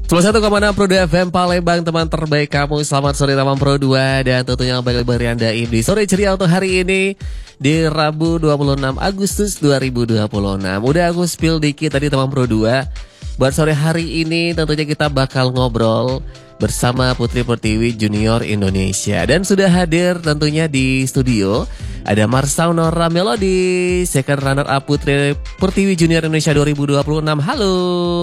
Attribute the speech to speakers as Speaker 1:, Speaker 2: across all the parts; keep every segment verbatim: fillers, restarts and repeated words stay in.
Speaker 1: Salah satu koma enam Pro dua F M Palembang, teman terbaik kamu. Selamat sore teman Pro dua. Dan tentunya yang baik beri Anda di sore ceria untuk hari ini di Rabu dua puluh enam Agustus dua ribu dua puluh enam. Udah aku spill dikit tadi teman Pro dua. Buat sore hari ini tentunya kita bakal ngobrol bersama Putri Pertiwi Junior Indonesia. Dan sudah hadir tentunya di studio ada Marsha Nora Melody, second runner up Putri Pertiwi Junior Indonesia dua ribu dua puluh enam. Halo.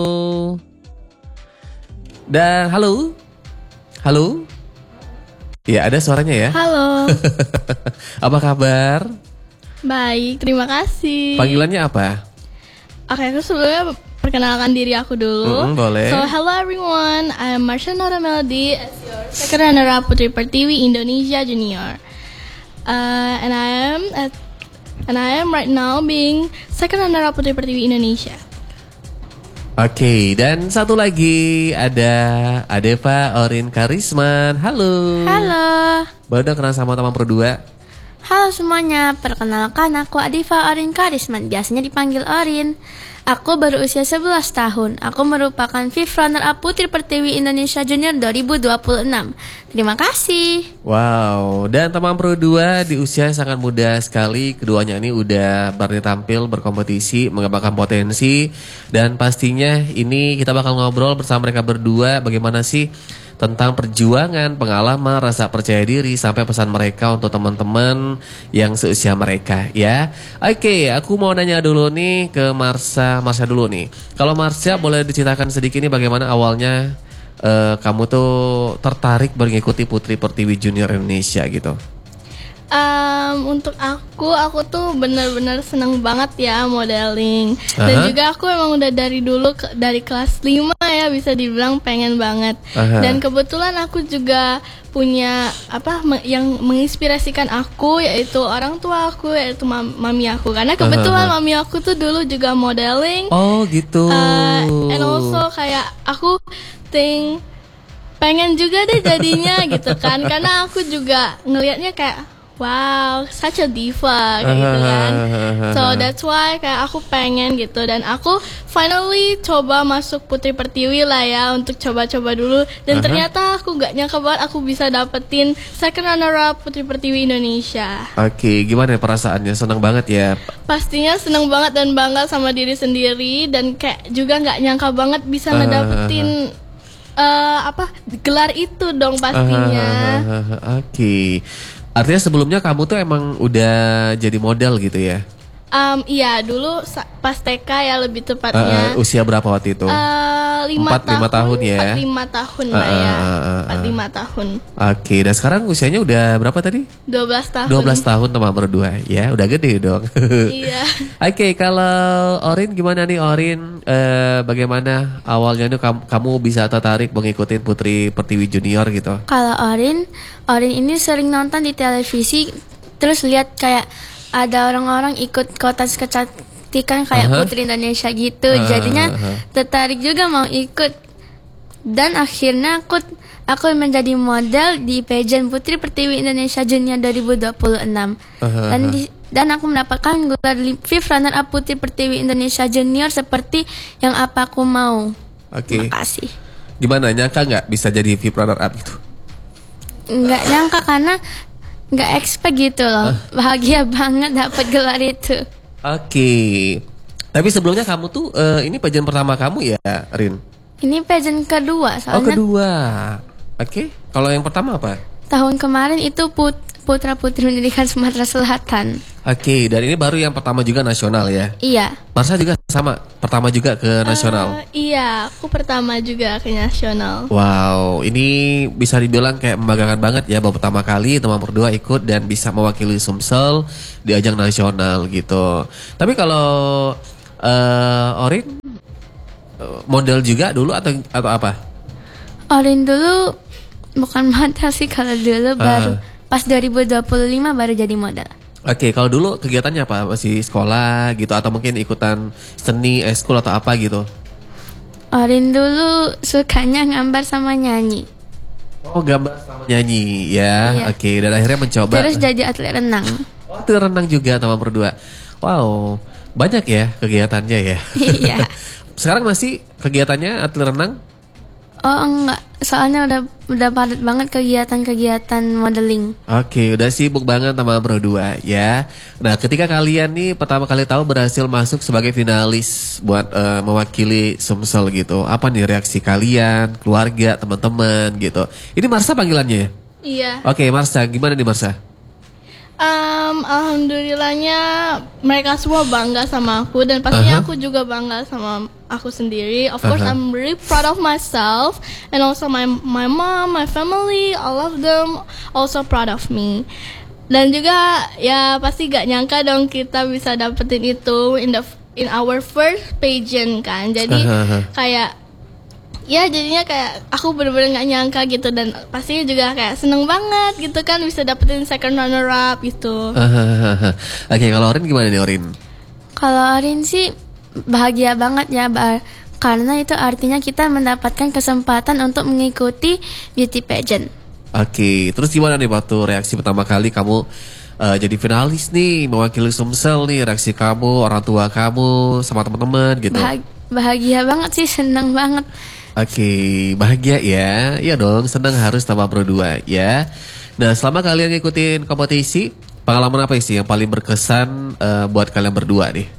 Speaker 1: Dan halo. Halo. Ya, ada suaranya ya.
Speaker 2: Halo.
Speaker 1: Apa kabar?
Speaker 2: Baik, terima kasih.
Speaker 1: Panggilannya apa?
Speaker 2: Oke, aku sebelumnya perkenalkan diri aku dulu.
Speaker 1: Mm, boleh.
Speaker 2: So, hello everyone. I am Marsha Nora Melody as your second runner up Putri Pertiwi Indonesia Junior. Uh, and I am at, and I am right now being second runner up Putri Pertiwi Indonesia.
Speaker 1: Oke, okay, dan satu lagi ada Adeva Orin Karisman. Halo.
Speaker 3: Halo.
Speaker 1: Baru udah kenal sama teman Pro dua?
Speaker 3: Halo semuanya, perkenalkan aku Adeva Orin Karisman, biasanya dipanggil Orin. Aku baru usia sebelas tahun. Aku merupakan fifth runner up Putri Pertiwi Indonesia Junior dua ribu dua puluh enam. Terima kasih.
Speaker 1: Wow, dan teman Pro dua di usia sangat muda sekali. Keduanya ini udah berani tampil, berkompetisi, mengembangkan potensi. Dan pastinya ini kita bakal ngobrol bersama mereka berdua bagaimana sih tentang perjuangan, pengalaman, rasa percaya diri, sampai pesan mereka untuk teman-teman yang seusia mereka ya. Oke, aku mau nanya dulu nih ke Marsha, Marsha dulu nih. Kalau Marsha boleh diceritakan sedikit nih bagaimana awalnya uh, kamu tuh tertarik mengikuti Putri Pertiwi Junior Indonesia gitu.
Speaker 2: Um, untuk aku, aku tuh benar-benar seneng banget ya modeling. Uh-huh. Dan juga aku emang udah dari dulu ke, dari kelas lima ya bisa dibilang pengen banget. Uh-huh. Dan kebetulan aku juga punya apa me- yang menginspirasikan aku yaitu orang tua aku yaitu mam- mami aku. Karena kebetulan uh-huh. mami aku tuh dulu juga modeling.
Speaker 1: Oh gitu.
Speaker 2: Uh, and also kayak aku think pengen juga deh jadinya gitu kan. Karena aku juga ngelihatnya kayak wow, such a diva kayak gitu kan. So that's why kayak aku pengen gitu. Dan aku finally coba masuk Putri Pertiwi lah ya untuk coba-coba dulu. Dan uh-huh. ternyata aku gak nyangka banget aku bisa dapetin second runner up Putri Pertiwi Indonesia.
Speaker 1: Oke, okay, gimana perasaannya? Senang banget ya?
Speaker 2: Pastinya senang banget dan bangga sama diri sendiri. Dan kayak juga gak nyangka banget bisa uh-huh. ngedapetin uh, apa gelar itu dong pastinya.
Speaker 1: uh-huh. Oke. Okay. Artinya sebelumnya kamu tuh emang udah jadi model gitu ya?
Speaker 2: Um, iya, dulu pas T K ya lebih tepatnya.
Speaker 1: Uh, uh, usia berapa waktu itu?
Speaker 2: Uh, lima
Speaker 1: Empat,
Speaker 2: tahun,
Speaker 1: lima tahun ya?
Speaker 2: Empat lima tahun
Speaker 1: uh,
Speaker 2: lah ya.
Speaker 1: Uh, uh, uh,
Speaker 2: Empat lima tahun.
Speaker 1: Oke, okay, dan sekarang usianya udah berapa tadi?
Speaker 2: Dua belas tahun.
Speaker 1: Dua belas tahun teman berdua, ya udah gede dong.
Speaker 2: Iya.
Speaker 1: Oke, okay, kalau Orin gimana nih Orin? Uh, bagaimana awalnya nih kamu, kamu bisa tertarik mengikuti Putri Pertiwi Junior gitu?
Speaker 3: Kalau Orin, Orin ini sering nonton di televisi, terus lihat kayak ada orang-orang ikut kontes kecantikan kayak uh-huh. Putri Indonesia gitu. Uh-huh. Jadinya tertarik juga mau ikut. Dan akhirnya aku aku menjadi model di pageant Putri Pertiwi Indonesia Junior dua ribu dua puluh enam. Uh-huh. Dan di, dan aku mendapatkan gelar fifth runner up Putri Pertiwi Indonesia Junior seperti yang apa aku mau.
Speaker 1: Oke. Okay.
Speaker 3: Terima kasih.
Speaker 1: Gimana, nyangka nggak bisa jadi fifth runner up itu?
Speaker 3: Nggak nyangka karena nggak expect gitu loh. Bahagia banget dapat gelar itu.
Speaker 1: Oke. Okay. Tapi sebelumnya kamu tuh uh, ini pageant pertama kamu ya, Rin?
Speaker 3: Ini pageant kedua soalnya.
Speaker 1: Oh, kedua. Oke. Okay. Kalau yang pertama apa?
Speaker 3: Tahun kemarin itu put Putra Putri Pendidikan Sumatera Selatan.
Speaker 1: Oke, okay, dan ini baru yang pertama juga nasional ya?
Speaker 3: Iya.
Speaker 1: Marsha juga sama, pertama juga ke nasional?
Speaker 2: Uh, iya, aku pertama juga ke nasional.
Speaker 1: Wow, ini bisa dibilang kayak membanggakan banget ya, bahwa pertama kali teman berdua ikut dan bisa mewakili Sumsel di ajang nasional gitu. Tapi kalau uh, Orin model juga dulu atau atau apa?
Speaker 3: Orin dulu bukan model sih, kalau dulu uh. baru pas dua ribu dua puluh lima baru jadi model.
Speaker 1: Oke, okay, kalau dulu kegiatannya apa? Masih sekolah gitu atau mungkin ikutan seni, eskul atau apa gitu?
Speaker 3: Orin dulu sukanya gambar sama nyanyi.
Speaker 1: Oh, gambar sama nyanyi ya. Iya. Oke, okay, dan akhirnya mencoba.
Speaker 3: Terus jadi atlet renang.
Speaker 1: Oh, atlet renang juga teman berdua. Wow, banyak ya kegiatannya ya.
Speaker 3: Iya.
Speaker 1: Sekarang masih kegiatannya atlet renang?
Speaker 3: Oh enggak, soalnya udah udah padat banget kegiatan-kegiatan modeling.
Speaker 1: Oke, udah sibuk banget sama berdua ya. Nah, ketika kalian nih pertama kali tahu berhasil masuk sebagai finalis buat uh, mewakili Sumsel gitu, apa nih reaksi kalian, keluarga, teman-teman gitu? Ini Marsha panggilannya ya?
Speaker 2: Iya.
Speaker 1: Oke, Marsha, gimana nih Marsha?
Speaker 2: Um, alhamdulillahnya mereka semua bangga sama aku dan pastinya
Speaker 1: Uh-huh.
Speaker 2: aku juga bangga sama aku sendiri. Of course,
Speaker 1: Uh-huh.
Speaker 2: I'm really proud of myself and also my my mom, my family, all of them also proud of me. Dan juga ya pasti gak nyangka dong kita bisa dapetin itu in the in our first pageant kan. Jadi
Speaker 1: Uh-huh.
Speaker 2: kayak ya jadinya kayak aku bener-bener gak nyangka gitu dan pastinya juga kayak seneng banget gitu kan bisa dapetin second runner up gitu.
Speaker 1: Uh-huh. Oke, kalau Orin gimana nih Orin?
Speaker 3: Kalau Arin sih bahagia banget ya, Bar. Karena itu artinya kita mendapatkan kesempatan untuk mengikuti beauty pageant.
Speaker 1: Oke, terus gimana nih waktu reaksi pertama kali kamu uh, jadi finalis nih, mewakili Sumsel nih, reaksi kamu, orang tua kamu, sama teman-teman gitu?
Speaker 3: Bahag- bahagia banget sih, seneng banget.
Speaker 1: Oke, bahagia ya. Iya dong, senang harus tambah berdua ya. Nah, selama kalian ngikutin kompetisi, pengalaman apa sih yang paling berkesan uh, buat kalian berdua nih?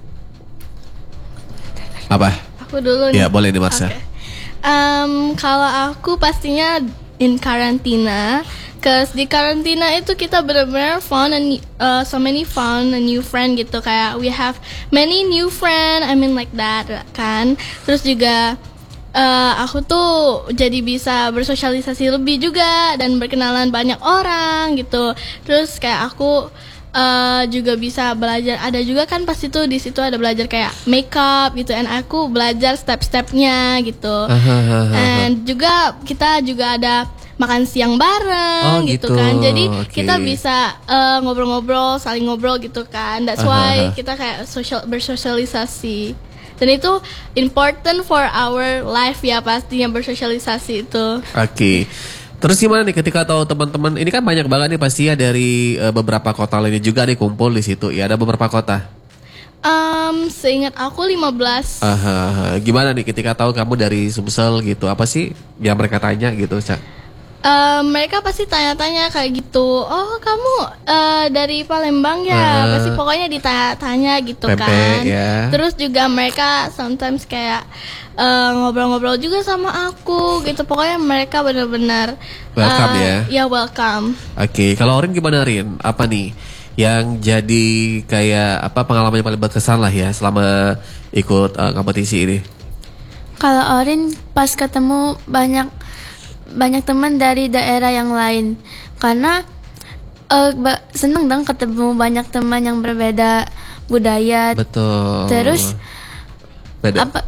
Speaker 1: Apa?
Speaker 2: Aku dulu nih.
Speaker 1: Ya, boleh nih Marsha.
Speaker 2: Oke. Um, kalau aku pastinya in karantina. Cause di karantina itu kita benar-benar found a new- uh, so many fun, a new friend gitu. Kayak we have many new friend, I mean like that kan. Terus juga uh, aku tuh jadi bisa bersosialisasi lebih juga dan berkenalan banyak orang gitu. Terus kayak aku uh, juga bisa belajar. Ada juga kan pasti tuh di situ ada belajar kayak makeup gitu. And aku belajar step-stepnya gitu. And juga kita juga ada makan siang bareng
Speaker 1: Oh,
Speaker 2: gitu.
Speaker 1: gitu.
Speaker 2: Kan. Jadi
Speaker 1: Oke.
Speaker 2: kita bisa uh, ngobrol-ngobrol, saling ngobrol gitu kan. That's why kita kayak social bersosialisasi. Dan itu important for our life ya pastinya bersosialisasi itu.
Speaker 1: Oke. Terus gimana nih ketika tahu teman-teman, ini kan banyak banget nih pasti ya dari uh, beberapa kota lainnya juga nih kumpul di situ. Ya, ada beberapa kota.
Speaker 2: Um, seingat aku lima belas.
Speaker 1: Aha, gimana nih ketika tahu kamu dari Sumsel gitu? Apa sih yang mereka tanya gitu, Cak?
Speaker 2: Um, mereka pasti tanya-tanya kayak gitu. Oh, kamu uh, dari Palembang ya?
Speaker 1: Ah.
Speaker 2: Pasti pokoknya ditanya-tanya gitu
Speaker 1: Pempek,
Speaker 2: kan.
Speaker 1: ya.
Speaker 2: Terus juga mereka sometimes kayak uh, ngobrol-ngobrol juga sama aku gitu. Pokoknya mereka benar-benar
Speaker 1: Welcome
Speaker 2: uh,
Speaker 1: ya.
Speaker 2: Ya welcome.
Speaker 1: Oke, kalau Orin gimana Rin? Apa nih yang jadi kayak apa pengalaman yang paling berkesan lah ya selama ikut uh, kompetisi ini?
Speaker 3: Kalau Orin pas ketemu banyak banyak teman dari daerah yang lain, karena uh, ba- seneng dong ketemu banyak teman yang berbeda budaya.
Speaker 1: Betul.
Speaker 3: Terus
Speaker 1: Beda.
Speaker 3: apa?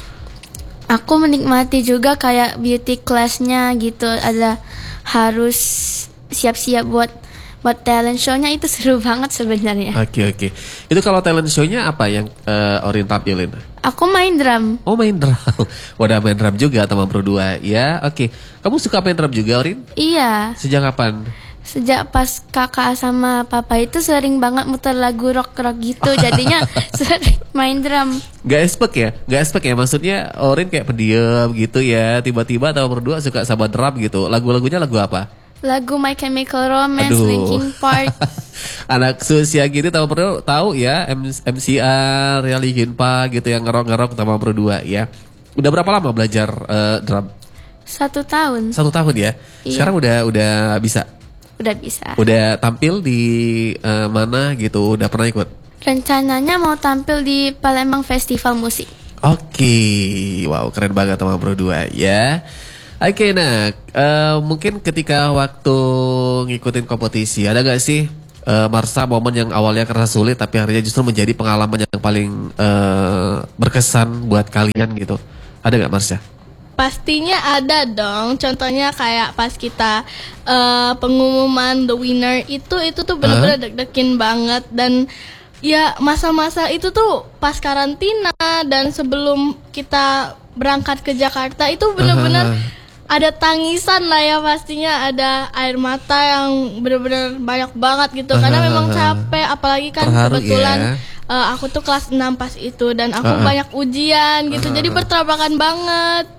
Speaker 3: Aku menikmati juga kayak beauty classnya gitu. Ada harus siap-siap buat buat talent show-nya, itu seru banget sebenarnya.
Speaker 1: Oke oke. Itu kalau talent show-nya apa yang uh, Orin tampilin?
Speaker 3: Aku main drum.
Speaker 1: Oh, main drum. Wadah, main drum juga teman berdua. Ya, oke. Kamu suka main drum juga, Orin?
Speaker 3: Iya.
Speaker 1: Sejak kapan?
Speaker 3: Sejak pas kakak sama papa itu sering banget muter lagu rock-rock gitu, jadinya sering main drum.
Speaker 1: Gak expect ya? Gak expect ya? Maksudnya Orin kayak pendiam gitu ya. Tiba-tiba teman berdua suka sama drum gitu. Lagu-lagunya lagu apa?
Speaker 3: Lagu My Chemical Romance,
Speaker 1: Aduh.
Speaker 3: Linkin Park.
Speaker 1: Anak seusia gini tahu perlu tahu ya M- MCR ya Linkin Park gitu yang ngerok-ngerok sama berdua ya. Udah berapa lama belajar uh, drum?
Speaker 3: Satu tahun.
Speaker 1: Satu tahun ya.
Speaker 3: Iya.
Speaker 1: Sekarang udah udah bisa.
Speaker 3: Udah bisa.
Speaker 1: Udah tampil di uh, mana gitu? Udah pernah ikut?
Speaker 3: Rencananya mau tampil di Palembang Festival Musik.
Speaker 1: Oke, wow keren banget sama berdua ya. Oke, nah uh, mungkin ketika waktu ngikutin kompetisi ada gak sih uh, Marsha momen yang awalnya kerasa sulit tapi akhirnya justru menjadi pengalaman yang paling uh, berkesan buat kalian gitu? Ada gak Marsha?
Speaker 2: Pastinya ada dong. Contohnya kayak pas kita uh, pengumuman the winner itu itu tuh bener-bener deg-dekin banget. Dan ya masa-masa itu tuh pas karantina dan sebelum kita berangkat ke Jakarta itu bener-bener ada tangisan lah ya, pastinya ada air mata yang bener-bener banyak banget gitu. Karena memang capek, apalagi kan
Speaker 1: Terharu
Speaker 2: kebetulan
Speaker 1: ya.
Speaker 2: uh, aku tuh kelas enam pas itu dan aku
Speaker 1: Uh-uh.
Speaker 2: banyak ujian gitu. Jadi bertabrakan banget.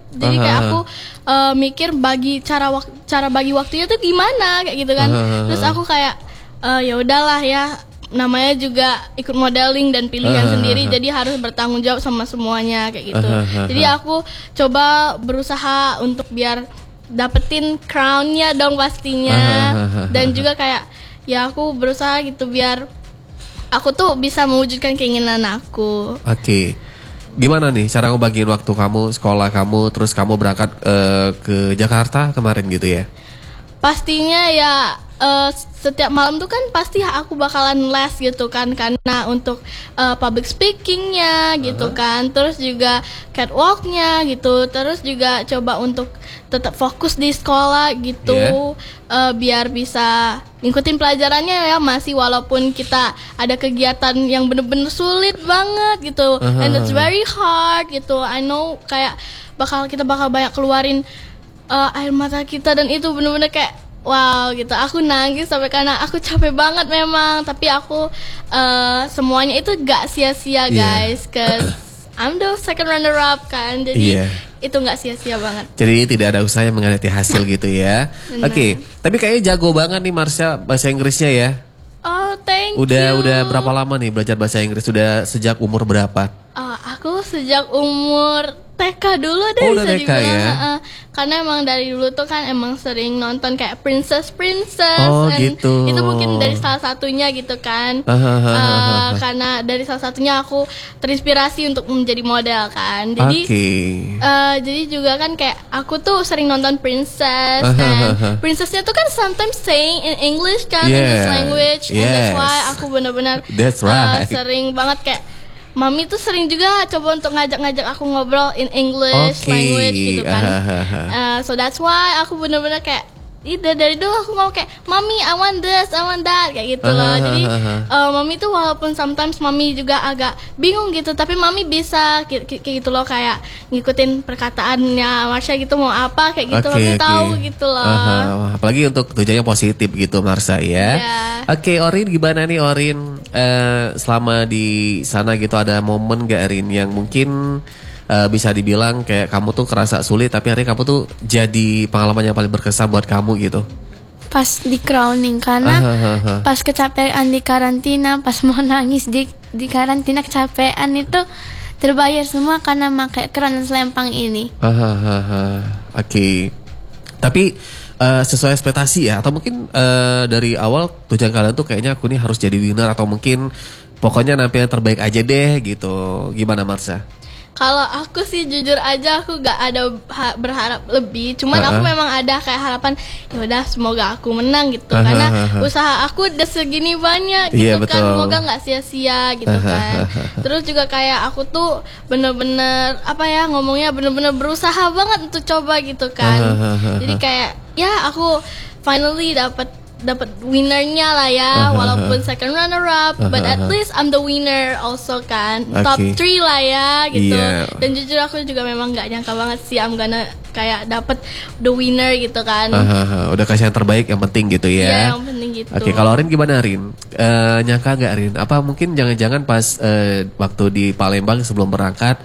Speaker 2: Jadi kayak aku uh, mikir bagi cara wak- cara bagi waktunya tuh gimana kayak gitu kan. Terus aku kayak uh, ya udahlah ya, namanya juga ikut modeling dan pilihan sendiri, jadi harus bertanggung jawab sama semuanya kayak gitu. Jadi aku coba berusaha untuk biar dapetin crownnya dong pastinya. Dan juga kayak ya aku berusaha gitu biar aku tuh bisa mewujudkan keinginan aku.
Speaker 1: Oke. Okay. Gimana nih cara ngebagiin waktu kamu, sekolah kamu, terus kamu berangkat uh, ke Jakarta kemarin gitu ya?
Speaker 2: Pastinya ya uh, setiap malam tuh kan pasti aku bakalan les gitu kan, karena untuk uh, public speakingnya gitu uh-huh. kan, terus juga catwalknya gitu, terus juga coba untuk tetap fokus di sekolah gitu, yeah. uh, biar bisa ngikutin pelajarannya ya, masih walaupun kita ada kegiatan yang bener-bener sulit banget gitu, uh-huh. and it's very hard gitu. I know kayak bakal kita bakal banyak keluarin uh, air mata kita, dan itu bener-bener kayak wow gitu. Aku nangis sampai karena aku capek banget memang, tapi aku uh, semuanya itu gak sia-sia guys, yeah. cause I'm the second runner up kan, jadi yeah. itu nggak sia-sia banget.
Speaker 1: Jadi tidak ada usaha yang mengkhianati hasil gitu ya. Oke, okay. Tapi kayaknya jago banget nih Marsha bahasa Inggrisnya ya.
Speaker 2: Oh, thank
Speaker 1: udah,
Speaker 2: you.
Speaker 1: Udah berapa lama nih belajar bahasa Inggris? Sudah sejak umur berapa?
Speaker 2: Uh, aku sejak umur T K dulu deh,
Speaker 1: oh,
Speaker 2: bisa
Speaker 1: T K
Speaker 2: dibilang.
Speaker 1: Ya?
Speaker 2: Uh, karena emang dari dulu tuh kan emang sering nonton kayak Princess Princess.
Speaker 1: Oh,
Speaker 2: and
Speaker 1: gitu.
Speaker 2: Itu mungkin dari salah satunya gitu kan.
Speaker 1: Uh, uh, uh,
Speaker 2: uh, karena dari salah satunya aku terinspirasi untuk menjadi model kan. Jadi
Speaker 1: okay.
Speaker 2: uh, jadi juga kan kayak aku tuh sering nonton Princess,
Speaker 1: uh, uh,
Speaker 2: and
Speaker 1: uh, uh.
Speaker 2: Princessnya tuh kan sometimes saying in English kan,
Speaker 1: yeah.
Speaker 2: English language,
Speaker 1: yes.
Speaker 2: and that's why aku benar-benar
Speaker 1: right.
Speaker 2: uh, sering banget kayak Mami tuh sering juga coba untuk ngajak-ngajak aku ngobrol in English
Speaker 1: okay.
Speaker 2: language gitu kan.
Speaker 1: Uh, uh, uh.
Speaker 2: Uh, so that's why aku bener-bener kayak Ida dari dulu aku ngomong kayak Mami I want this, I want that kayak gitu loh. Uh, Jadi uh, Mami tuh walaupun sometimes Mami juga agak bingung gitu, tapi Mami bisa kayak gitu loh, kayak ngikutin perkataannya Marsha gitu mau apa kayak gitu,
Speaker 1: okay,
Speaker 2: Mami
Speaker 1: okay.
Speaker 2: tahu gitu loh. Uh,
Speaker 1: uh, apalagi untuk tujuannya positif gitu Marsha ya.
Speaker 2: Yeah.
Speaker 1: Oke okay, Orin, gimana nih Orin uh, selama di sana gitu, ada momen gak Orin yang mungkin Uh, bisa dibilang kayak kamu tuh kerasa sulit, tapi hari kamu tuh jadi pengalaman yang paling berkesan buat kamu gitu?
Speaker 3: Pas di crowning, karena uh, uh, uh, uh. pas kecapean di karantina, pas mau nangis di di karantina kecapean itu terbayar semua karena pakai keran selempang ini.
Speaker 1: Uh, uh, uh, uh. Oke, okay. Tapi uh, sesuai ekspektasi ya, atau mungkin uh, dari awal tujuan kalian tuh kayaknya aku nih harus jadi winner, atau mungkin pokoknya nampil yang terbaik aja deh gitu. Gimana Marsha?
Speaker 2: Kalau aku sih jujur aja aku gak ada ha- berharap lebih, cuman uh-huh. aku memang ada kayak harapan ya udah semoga aku menang gitu, uh-huh. karena usaha aku udah segini banyak gitu, yeah, kan betul. Semoga nggak sia-sia gitu uh-huh. kan. Terus juga kayak aku tuh bener-bener apa ya ngomongnya bener-bener berusaha banget untuk coba gitu kan. Uh-huh. Jadi kayak ya aku finally dapat dapat winernya lah ya, uh-huh. walaupun second runner up, uh-huh. but at least I'm the winner also kan, okay. top three lah ya gitu. Yeah. Dan jujur aku juga memang nggak nyangka banget sih I'm gonna kayak dapat the winner gitu kan.
Speaker 1: Uh-huh. Udah kasih yang terbaik yang penting gitu ya.
Speaker 2: Yeah, yang penting gitu.
Speaker 1: Oke, okay, kalau Rin gimana Rin? Uh, nyangka nggak Rin? Apa mungkin jangan-jangan pas uh, waktu di Palembang sebelum berangkat,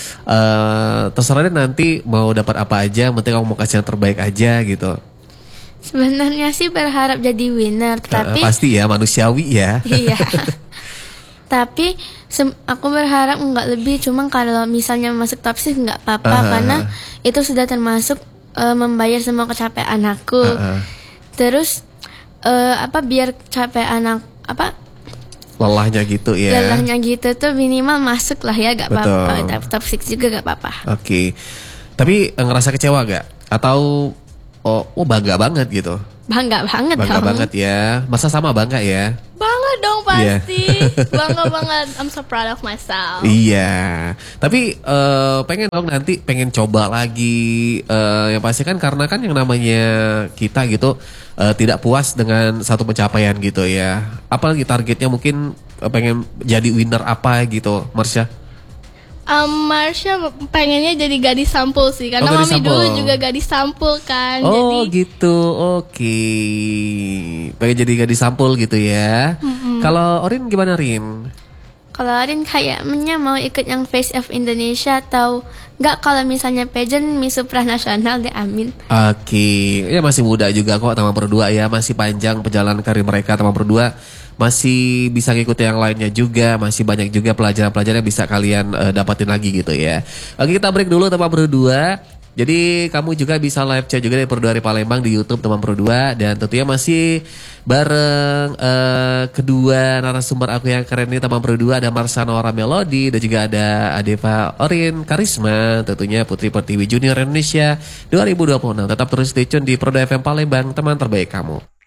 Speaker 1: uh, terserah deh nanti mau dapat apa aja, penting kamu mau kasih yang terbaik aja gitu.
Speaker 3: Sebenarnya sih berharap jadi winner, tapi
Speaker 1: uh, pasti ya manusiawi ya.
Speaker 3: Iya. Tapi sem- aku berharap nggak lebih, cuma kalau misalnya masuk top six nggak apa-apa, uh, karena itu sudah termasuk uh, membayar semua kecapean aku. Uh, uh. Terus uh, apa biar capek anak apa?
Speaker 1: Lelahnya gitu ya.
Speaker 3: Lelahnya gitu tuh minimal masuk lah ya, nggak apa-apa. Top six juga nggak apa-apa.
Speaker 1: Oke. Okay. Tapi ngerasa kecewa gak? Atau Oh, oh bangga banget gitu.
Speaker 3: Bangga banget
Speaker 1: Bangga
Speaker 3: dong.
Speaker 1: banget ya. Masa sama bangga ya?
Speaker 2: Bangga dong pasti. Yeah. Bangga banget. I'm so proud of myself.
Speaker 1: Iya. Tapi uh, pengen dong nanti pengen coba lagi. Uh, yang pasti kan karena kan yang namanya kita gitu uh, tidak puas dengan satu pencapaian gitu ya. Apalagi targetnya mungkin uh, pengen jadi winner apa gitu, Marsha?
Speaker 2: Um, Marsha pengennya jadi gadis sampul sih, karena
Speaker 1: oh,
Speaker 2: Mami
Speaker 1: sampul.
Speaker 2: dulu juga gadis sampul kan.
Speaker 1: Oh
Speaker 2: jadi...
Speaker 1: gitu, oke. Okay. Pengen jadi gadis sampul gitu ya. Mm-hmm. Kalau Orin gimana Rin?
Speaker 3: Kalau Arin kayaknya mau ikut yang Face of Indonesia atau enggak, kalau misalnya pageant Miss Supranasional deh, amin.
Speaker 1: Oke, ya masih muda juga kok teman berdua ya, masih panjang perjalanan karir mereka teman berdua. Masih bisa ngikutin yang lainnya juga, masih banyak juga pelajaran-pelajaran yang bisa kalian uh, dapatin lagi gitu ya. Oke, kita break dulu teman berdua. Jadi kamu juga bisa live chat juga dari Pro dua dari Palembang di YouTube teman Pro dua. Dan tentunya masih bareng uh, kedua narasumber aku yang keren ini teman Pro dua. Ada Marsanora Melody dan juga ada Adeva Orin Karisma. Tentunya Putri Pertiwi Junior Indonesia dua ribu dua puluh enam. Tetap terus stay tune di Pro dua F M Palembang, teman terbaik kamu.